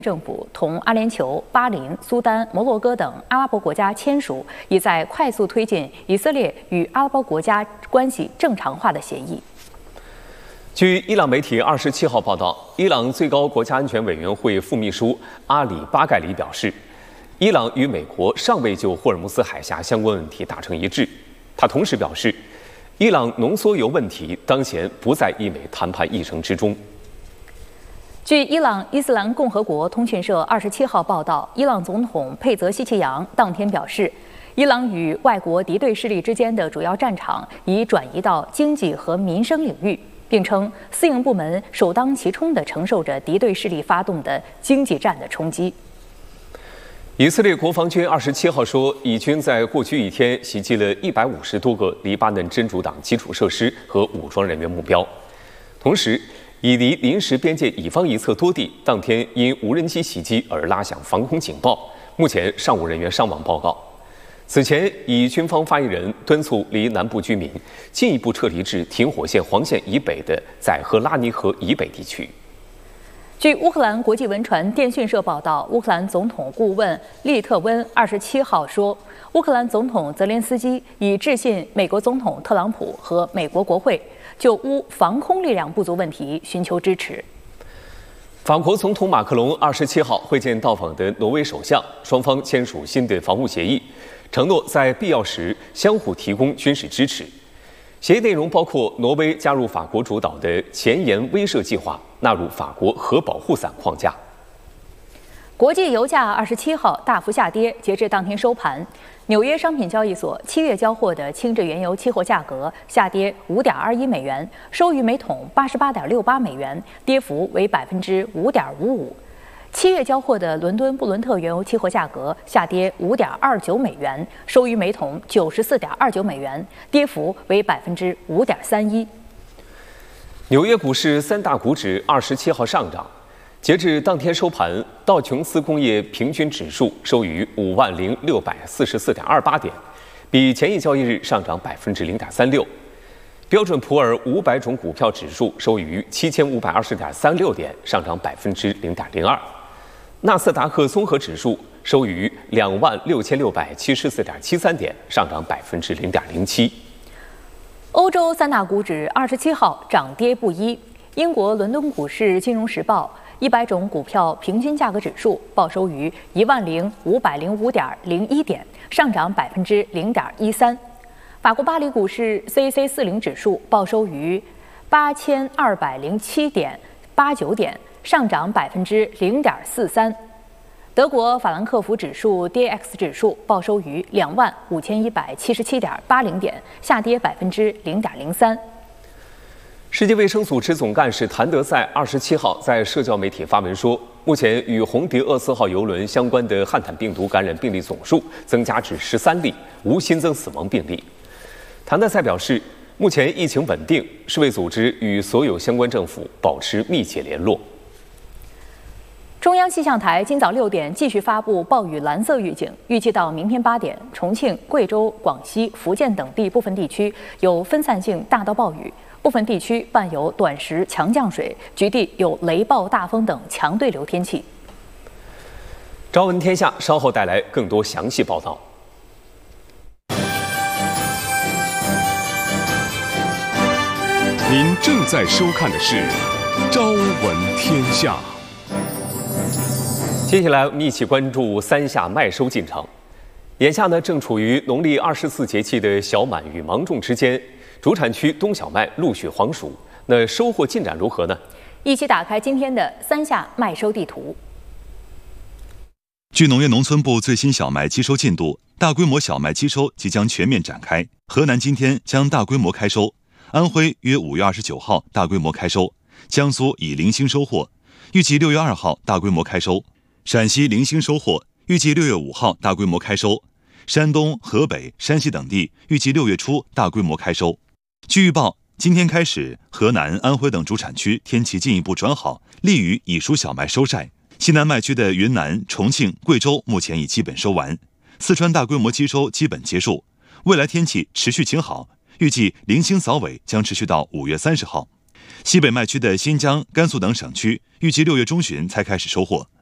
政府同阿联酋、巴林、苏丹、摩洛哥等阿拉伯国家签署意在快速推进以色列与阿拉伯国家关系正常化的协议。 据伊朗媒体27号报道，伊朗最高国家安全委员会副秘书阿里·巴盖里表示，伊朗与美国尚未就霍尔木兹海峡相关问题达成一致。他同时表示，伊朗浓缩铀问题当前不在伊美谈判议程之中。 据伊朗伊斯兰共和国通讯社27号报道，伊朗总统佩泽希奇扬当天表示，伊朗与外国敌对势力之间的主要战场已转移到经济和民生领域，并称私营部门首当其冲地承受着敌对势力发动的经济战的冲击。 以色列国防军27号说，以军在过去一天袭击了150多个黎巴嫩真主党基础设施和武装人员目标，同时以离临时边界以方一侧多地当天因无人机袭击而拉响防空警报，目前尚无人员伤亡报告。此前，以军方发言人敦促离南部居民进一步撤离至停火线黄线以北的载荷拉尼河以北地区。 据乌克兰国际文传电讯社报道，乌克兰总统顾问利特温27号说，乌克兰总统泽连斯基已致信美国总统特朗普和美国国会，就乌防空力量不足问题寻求支持。 法国总统马克龙27号会见到访的挪威首相，双方签署新的防务协议，承诺在必要时相互提供军事支持。协议内容包括挪威加入法国主导的前沿威慑计划，纳入法国核保护伞框架。 国际油价27号大幅下跌，截至当天收盘，纽约商品交易所7月交货的轻质原油期货价格下跌5.21美元，收于每桶88.68美元，跌幅为5.55%。7月交货的伦敦布伦特原油期货价格下跌5.29美元，收于每桶94.29美元，跌幅为5.31%。 纽约股市三大股指27号上涨，截至当天收盘，道琼斯工业平均指数收于50644.28点，比前一交易日上涨0.36%。标准普尔500种股票指数收于7520.36点，上涨0.02%。纳斯达克综合指数收于26674.73点，上涨0.07%。 欧洲三大股指27号涨跌不一。英国伦敦股市金融时报100种股票平均价格指数报收于10505.01点，上涨0.13%。法国巴黎股市 CAC40 指数报收于8207.89点，上涨0.43%。德国法兰克福指数 DAX 指数报收于25177.80点，下跌0.03%。 世界卫生组织总干事谭德赛27号在社交媒体发文说，目前与红迪厄斯号邮轮相关的汉坦病毒感染病例总数增加至13例，无新增死亡病例。谭德赛表示，目前疫情稳定，世卫组织与所有相关政府保持密切联络。 中央气象台今早6点继续发布暴雨蓝色预警，预计到明天8点，重庆、贵州、广西、福建等地部分地区有分散性大到暴雨，部分地区伴有短时强降水，局地有雷暴、大风等强对流天气。 朝闻天下稍后带来更多详细报道。 您正在收看的是《朝闻天下》。 接下来我们一起关注三夏麦收进程。眼下呢，正处于农历24节气的小满与芒种之间，主产区冬小麦陆续黄熟。那收获进展如何呢？ 一起打开今天的三夏麦收地图。 据农业农村部最新小麦机收进度，大规模小麦机收即将全面展开。河南今天将大规模开收，安徽约5月29号大规模开收，江苏已零星收获，预计6月2号大规模开收。陕西零星收获，预计6月5号大规模开收。山东、河北、山西等地预计6月初大规模开收。据预报，今天开始，河南、安徽等主产区天气进一步转好，利于已熟小麦收晒。西南麦区的云南、重庆、贵州目前已基本收完，四川大规模机收基本结束。未来天气持续晴好，预计零星扫尾将持续到5月30号。西北麦区的新疆、甘肃等省区预计6月中旬才开始收获。